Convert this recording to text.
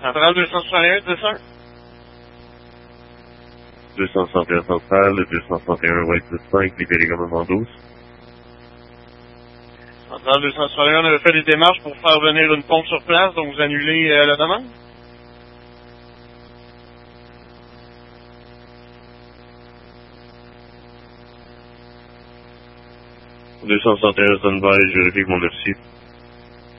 Centrale 261, 10-1. 261 centrale, 261 White 5, libéré commandement 12. Centrale 261, on avait fait des démarches pour faire venir une pompe sur place, donc vous annulez la demande? « 261 standby, je vérifie que mon merci.